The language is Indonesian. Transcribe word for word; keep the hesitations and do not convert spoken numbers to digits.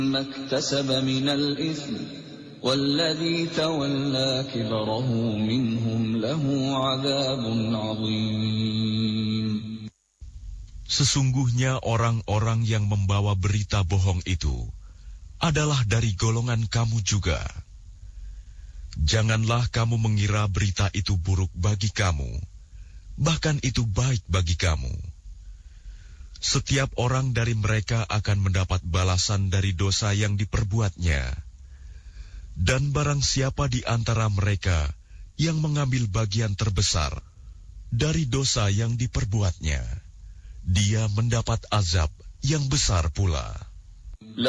ما اكتسب من الإثم والذي تولى كبره منهم له عذاب عظيم. Sesungguhnya orang-orang yang membawa berita bohong itu adalah dari golongan kamu juga. Janganlah kamu mengira berita itu buruk bagi kamu, bahkan itu baik bagi kamu. Setiap orang dari mereka akan mendapat balasan dari dosa yang diperbuatnya. Dan barang siapa di antara mereka yang mengambil bagian terbesar dari dosa yang diperbuatnya, dia mendapat azab yang besar pula.